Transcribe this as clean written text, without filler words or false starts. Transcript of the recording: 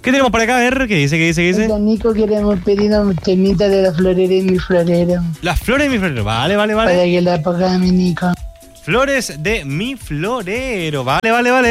¿Qué tenemos por acá? A ver, ¿qué dice? Oiga, Nico, queremos pedir una temita de la florera y mi florero. Las flores de mi florero. Vale. Para que la ponga mi Nico. Flores de mi florero. Vale.